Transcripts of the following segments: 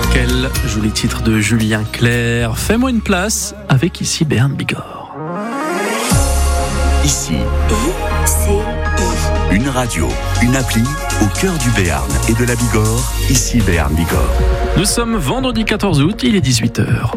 Quel joli titre de Julien Clerc. Fais-moi une place avec ici Béarn Bigorre. Ici, une radio, une appli au cœur du Béarn et de la Bigorre. Ici Béarn Bigorre. Nous sommes vendredi 14 août, il est 18h.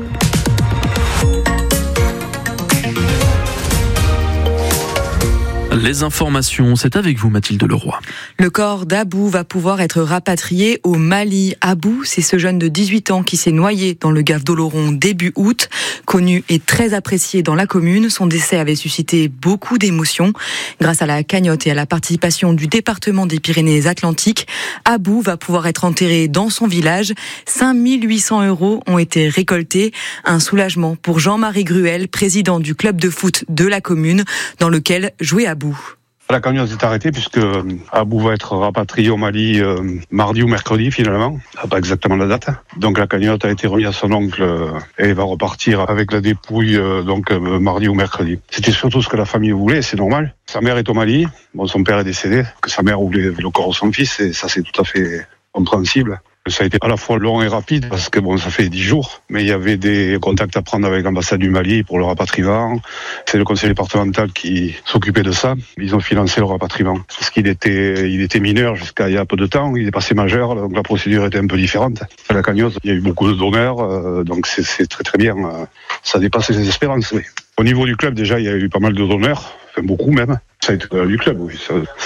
Les informations, c'est avec vous Mathilde Leroy. Le corps d'Abou va pouvoir être rapatrié au Mali. Abou, c'est ce jeune de 18 ans qui s'est noyé dans le gave d'Oloron début août. Connu et très apprécié dans la commune, son décès avait suscité beaucoup d'émotions. Grâce à la cagnotte et à la participation du département des Pyrénées-Atlantiques, Abou va pouvoir être enterré dans son village. 5 800 € ont été récoltés. Un soulagement pour Jean-Marie Gruel, président du club de foot de la commune, dans lequel jouait Abou. La cagnotte est arrêtée puisque Abou va être rapatrié au Mali mardi ou mercredi finalement, pas exactement la date. Donc la cagnotte a été remise à son oncle et il va repartir avec la dépouille mardi ou mercredi. C'était surtout ce que la famille voulait, c'est normal. Sa mère est au Mali, son père est décédé, que sa mère voulait le corps de son fils et ça c'est tout à fait compréhensible. Ça a été à la fois long et rapide parce que ça fait 10 jours, mais il y avait des contacts à prendre avec l'ambassade du Mali pour le rapatriement. C'est le conseil départemental qui s'occupait de ça. Ils ont financé le rapatriement parce qu'il était mineur jusqu'à il y a peu de temps. Il est passé majeur, donc la procédure était un peu différente. À la cagnotte, il y a eu beaucoup de donneurs, donc c'est très très bien. Ça dépasse les espérances, oui. Au niveau du club, déjà, il y a eu pas mal de donneurs, enfin beaucoup même. Ça a été du club, oui. Ça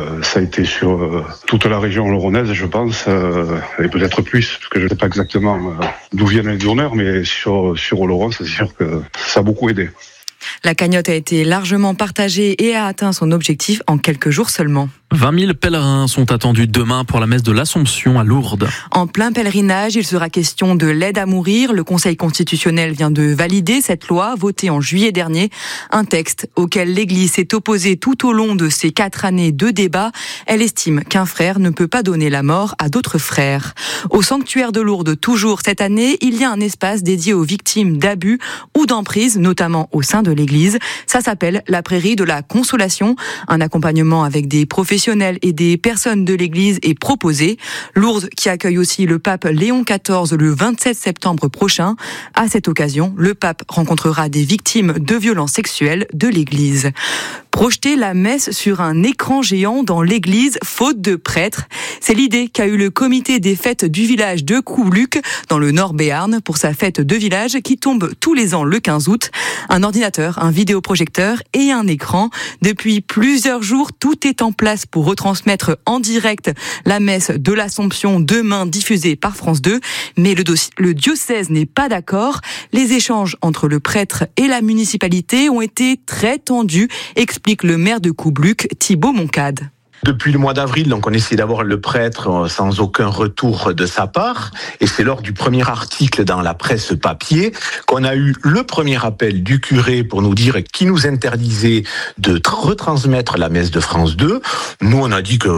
a été sur toute la région oloronnaise, je pense, et peut-être plus, parce que je ne sais pas exactement d'où viennent les donneurs, mais sur Oloron, c'est sûr que ça a beaucoup aidé. La cagnotte a été largement partagée et a atteint son objectif en quelques jours seulement. 20 000 pèlerins sont attendus demain pour la messe de l'Assomption à Lourdes. En plein pèlerinage, il sera question de l'aide à mourir. Le Conseil constitutionnel vient de valider cette loi votée en juillet dernier. Un texte auquel l'Église s'est opposée tout au long de ces 4 années de débat. Elle estime qu'un frère ne peut pas donner la mort à d'autres frères. Au sanctuaire de Lourdes, toujours cette année, il y a un espace dédié aux victimes d'abus ou d'emprise, notamment au sein de l'Église. Ça s'appelle la Prairie de la Consolation. Un accompagnement avec des professionnels et des personnes de l'Église est proposé. Lourdes qui accueille aussi le pape Léon XIV le 27 septembre prochain. À cette occasion, le pape rencontrera des victimes de violences sexuelles de l'Église. Projeter la messe sur un écran géant dans l'église, faute de prêtre. C'est l'idée qu'a eu le comité des fêtes du village de Coubluc, dans le Nord Béarn, pour sa fête de village qui tombe tous les ans le 15 août. Un ordinateur, un vidéoprojecteur et un écran. Depuis plusieurs jours, tout est en place pour retransmettre en direct la messe de l'Assomption demain diffusée par France 2. Mais le diocèse n'est pas d'accord. Les échanges entre le prêtre et la municipalité ont été très tendus, explique le maire de Coubluc, Thibaut Moncade. Depuis le mois d'avril, donc on essaie d'avoir le prêtre sans aucun retour de sa part. Et c'est lors du premier article dans la presse papier qu'on a eu le premier appel du curé pour nous dire qu'il nous interdisait de retransmettre la messe de France 2. Nous, on a dit que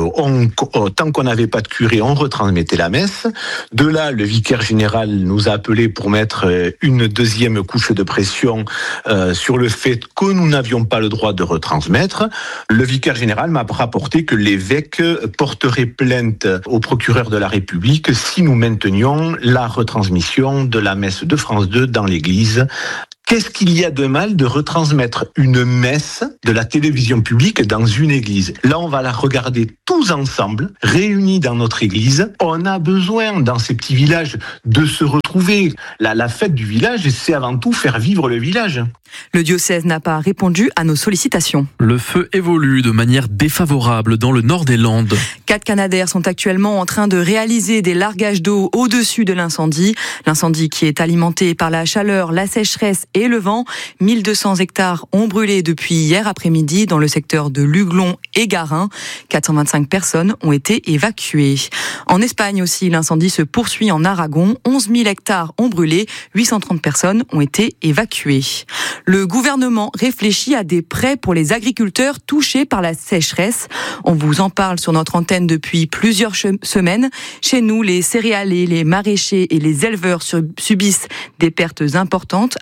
tant qu'on n'avait pas de curé, on retransmettait la messe. De là, le vicaire général nous a appelé pour mettre une deuxième couche de pression sur le fait que nous n'avions pas le droit de retransmettre. Le vicaire général m'a rapporté que l'évêque porterait plainte au procureur de la République si nous maintenions la retransmission de la messe de France 2 dans l'église. Qu'est-ce qu'il y a de mal de retransmettre une messe de la télévision publique dans une église ? Là, on va la regarder tous ensemble, réunis dans notre église. On a besoin, dans ces petits villages, de se retrouver. La fête du village, c'est avant tout faire vivre le village. Le diocèse n'a pas répondu à nos sollicitations. Le feu évolue de manière défavorable dans le nord des Landes. 4 Canadaires sont actuellement en train de réaliser des largages d'eau au-dessus de l'incendie. L'incendie qui est alimenté par la chaleur, la sécheresse et le vent. 1200 hectares ont brûlé depuis hier après-midi dans le secteur de Luglon et Garin. 425 personnes ont été évacuées. En Espagne aussi, l'incendie se poursuit en Aragon. 11 000 hectares ont brûlé. 830 personnes ont été évacuées. Le gouvernement réfléchit à des prêts pour les agriculteurs touchés par la sécheresse. On vous en parle sur notre antenne depuis plusieurs semaines. Chez nous, les céréaliers, les maraîchers et les éleveurs subissent des pertes importantes à cause de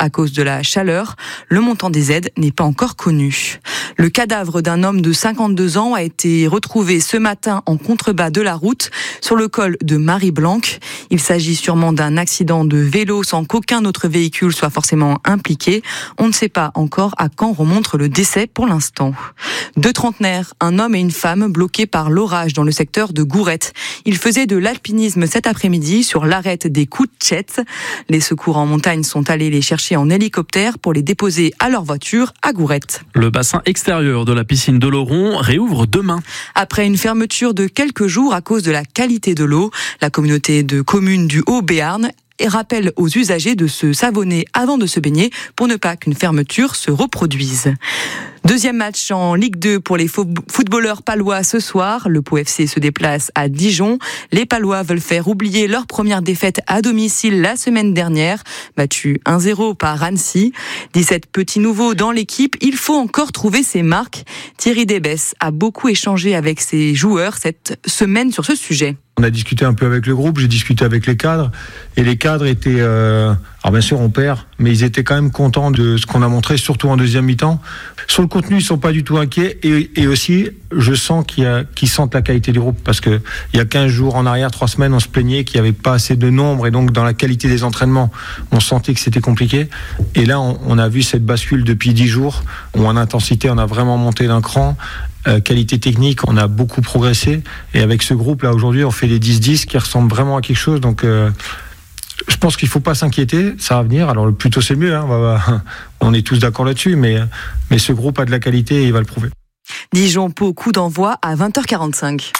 la chaleur. Le montant des aides n'est pas encore connu. Le cadavre d'un homme de 52 ans a été retrouvé ce matin en contrebas de la route sur le col de Marie-Blanc. Il s'agit sûrement d'un accident de vélo sans qu'aucun autre véhicule soit forcément impliqué. On ne sait pas encore à quand remonte le décès pour l'instant. Deux trentenaires, un homme et une femme bloqués par l'orage dans le secteur de Gourette. Ils faisaient de l'alpinisme cet après-midi sur l'arête des Couchettes. Les secours en montagne sont allés les chercher en hélicoptère pour les déposer à leur voiture à Gourette. Le bassin extérieur de la piscine de l'Oron réouvre demain. Après une fermeture de quelques jours à cause de la qualité de l'eau, la communauté de communes du Haut-Béarn rappelle aux usagers de se savonner avant de se baigner pour ne pas qu'une fermeture se reproduise. Deuxième match en Ligue 2 pour les footballeurs palois ce soir. Le Pau FC se déplace à Dijon. Les Palois veulent faire oublier leur première défaite à domicile la semaine dernière, battus 1-0 par Annecy. 17 petits nouveaux dans l'équipe. Il faut encore trouver ses marques. Thierry Debès a beaucoup échangé avec ses joueurs cette semaine sur ce sujet. On a discuté un peu avec le groupe, j'ai discuté avec les cadres, et les cadres étaient, alors bien sûr on perd, mais ils étaient quand même contents de ce qu'on a montré, surtout en deuxième mi-temps. Sur le contenu, ils sont pas du tout inquiets, et aussi, je sens qu'ils sentent la qualité du groupe, parce que il y a 15 jours en arrière, 3 semaines, on se plaignait qu'il n'y avait pas assez de nombre, et donc dans la qualité des entraînements, on sentait que c'était compliqué. Et là, on a vu cette bascule depuis 10 jours, où en intensité, on a vraiment monté d'un cran. Qualité technique, on a beaucoup progressé, et avec ce groupe là aujourd'hui on fait des 10-10 qui ressemblent vraiment à quelque chose, donc je pense qu'il ne faut pas s'inquiéter, ça va venir. Alors le plus tôt c'est mieux, on est tous d'accord là-dessus, mais ce groupe a de la qualité et il va le prouver. Dijon-Pau, coup d'envoi à 20h45.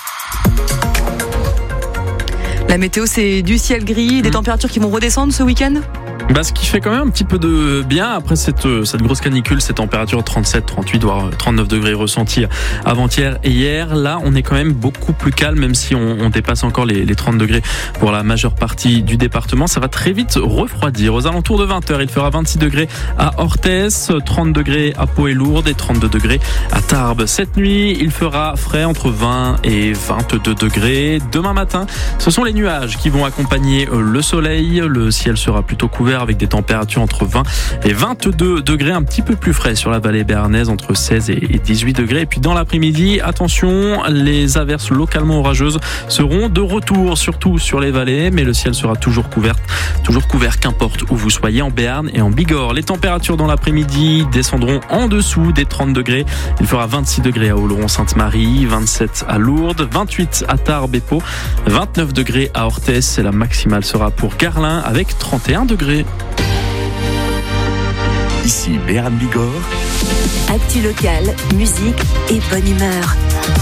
La météo, c'est du ciel gris, des températures qui vont redescendre ce week-end ? Ce qui fait quand même un petit peu de bien après cette grosse canicule, ces températures 37, 38, voire 39 degrés ressentis avant-hier et hier. Là, on est quand même beaucoup plus calme, même si on dépasse encore les 30 degrés pour la majeure partie du département. Ça va très vite refroidir. Aux alentours de 20h, il fera 26 degrés à Orthez, 30 degrés à Pau et Lourdes et 32 degrés à Tarbes. Cette nuit, il fera frais entre 20 et 22 degrés. Demain matin, ce sont les nuages qui vont accompagner le soleil. Le ciel sera plutôt couvert avec des températures entre 20 et 22 degrés, un petit peu plus frais sur la vallée béarnaise, entre 16 et 18 degrés. Et puis dans l'après-midi, attention, les averses localement orageuses seront de retour, surtout sur les vallées, mais le ciel sera toujours couvert, qu'importe où vous soyez en Béarn et en Bigorre. Les températures dans l'après-midi descendront en dessous des 30 degrés. Il fera 26 degrés à Oloron-Sainte-Marie, 27 à Lourdes, 28 à Tarbes et Pau, 29 degrés à Orthez, et la maximale sera pour Garlin avec 31 degrés. Ici Béarn Bigorre. Actu local, musique et bonne humeur.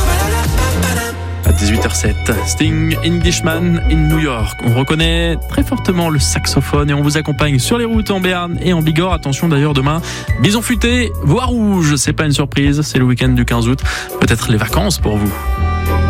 À 18h07, Sting, Englishman in New York. On reconnaît très fortement le saxophone et on vous accompagne sur les routes en Béarn et en Bigorre. Attention d'ailleurs demain, bison futé, voie rouge. C'est pas une surprise, c'est le week-end du 15 août. Peut-être les vacances pour vous.